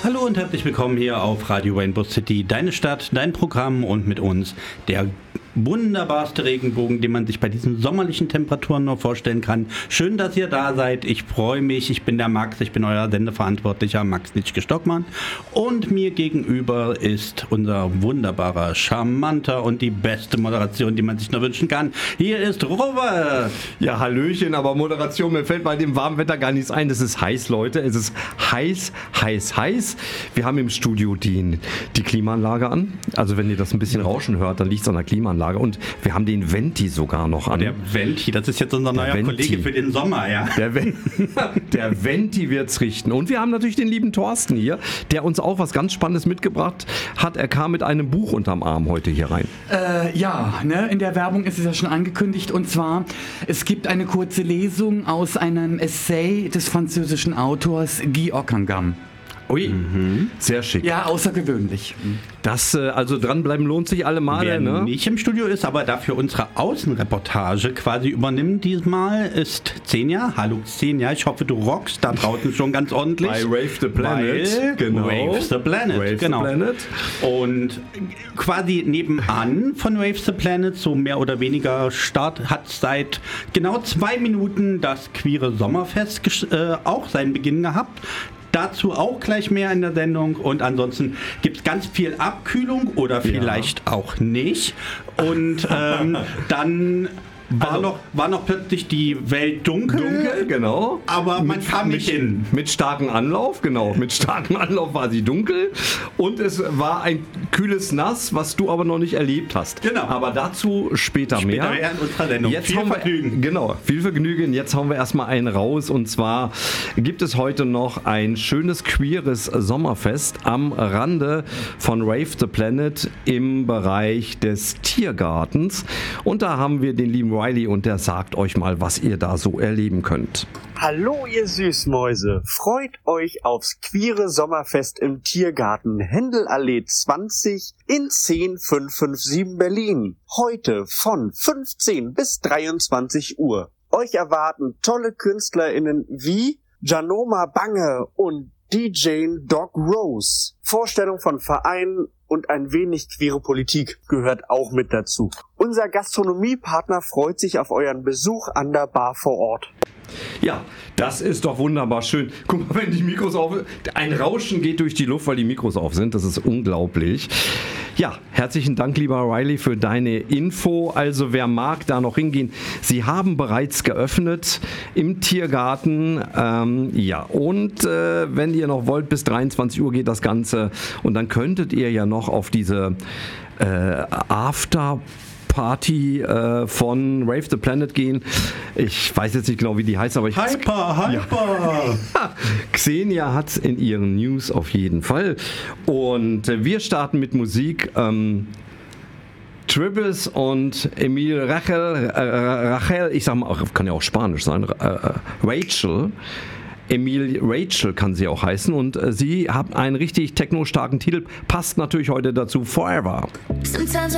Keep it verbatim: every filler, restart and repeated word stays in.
Hallo und herzlich willkommen hier auf Radio Rainbow City, deine Stadt, dein Programm und mit uns der wunderbarste Regenbogen, den man sich bei diesen sommerlichen Temperaturen nur vorstellen kann. Schön, dass ihr da seid. Ich freue mich. Ich bin der Max. Ich bin euer Sendeverantwortlicher Max Nitschke-Stockmann. Und mir gegenüber ist unser wunderbarer, charmanter und die beste Moderation, die man sich nur wünschen kann. Hier ist Robert. Ja, Hallöchen, aber Moderation, mir fällt bei dem warmen Wetter gar nichts ein. Es ist heiß, Leute. Es ist heiß, heiß, heiß. Wir haben im Studio die, die Klimaanlage an. Also wenn ihr das ein bisschen rauschen hört, dann liegt es an der Klimaanlage. Und wir haben den Venti sogar noch an. Der Venti, das ist jetzt unser neuer Venti. Kollege für den Sommer, ja. Der, der Venti wird's richten. Und wir haben natürlich den lieben Thorsten hier, der uns auch was ganz Spannendes mitgebracht hat. Er kam mit einem Buch unterm Arm heute hier rein. Äh, ja, ne, in der Werbung ist es ja schon angekündigt. Und zwar, es gibt eine kurze Lesung aus einem Essay des französischen Autors Guy Ockeghem. Ui, mhm. Sehr schick. Ja, außergewöhnlich. Das, äh, also dranbleiben lohnt sich alle Male. Wer ne? nicht im Studio ist, aber dafür unsere Außenreportage quasi übernimmt diesmal, ist Xenia. Hallo Xenia, ich hoffe, du rockst da draußen schon ganz ordentlich. Bei Rave the Planet. Weil Genau. Rave the Planet. Rave genau. the Planet. Und quasi nebenan von Rave the Planet, so mehr oder weniger Start, hat seit genau zwei Minuten das queere Sommerfest gesch- äh, auch seinen Beginn gehabt. Dazu auch gleich mehr in der Sendung und ansonsten gibt es ganz viel Abkühlung oder vielleicht ja. auch nicht. Und ähm, dann war, also, noch, war noch plötzlich die Welt dunkel. Dunkel, genau. Aber man mit, kam nicht mit, hin. Mit starkem Anlauf, genau. Mit starkem Anlauf war sie dunkel. Und es war ein kühles Nass, was du aber noch nicht erlebt hast. Genau. Aber dazu später, später mehr. Später mehr in unserer Sendung. Jetzt viel Vergnügen. Wir, genau, viel Vergnügen. Jetzt hauen wir erstmal einen raus. Und zwar gibt es heute noch ein schönes queeres Sommerfest am Rande von Rave the Planet im Bereich des Tiergartens. Und da haben wir den lieben Riley und der sagt euch mal, was ihr da so erleben könnt. Hallo ihr Süßmäuse, freut euch aufs queere Sommerfest im Tiergarten Händelallee zwanzig in zehn fünf fünf sieben Berlin. Heute von fünfzehn bis dreiundzwanzig Uhr. Euch erwarten tolle KünstlerInnen wie Janoma Bange und D J Doc Rose. Vorstellung von Vereinen und ein wenig queere Politik gehört auch mit dazu. Unser Gastronomiepartner freut sich auf euren Besuch an der Bar vor Ort. Ja, das ist doch wunderbar schön. Guck mal, wenn die Mikros auf sind. Ein Rauschen geht durch die Luft, weil die Mikros auf sind. Das ist unglaublich. Ja, herzlichen Dank, lieber Riley, für deine Info. Also wer mag, da noch hingehen. Sie haben bereits geöffnet im Tiergarten. Ähm, ja, und äh, wenn ihr noch wollt, bis dreiundzwanzig Uhr geht das Ganze. Und dann könntet ihr ja noch auf diese äh, After Party äh, von Rave the Planet gehen. Ich weiß jetzt nicht genau, wie die heißt, aber ich... Hyper, Hyper! Ja, Xenia hat es in ihren News auf jeden Fall. Und äh, wir starten mit Musik. Ähm, Tribbles und Emil Rachel, äh, Rachel, ich sag mal, kann ja auch Spanisch sein, äh, Rachel. Emil Rachel kann sie auch heißen und äh, sie hat einen richtig techno-starken Titel, passt natürlich heute dazu, Forever. Sometimes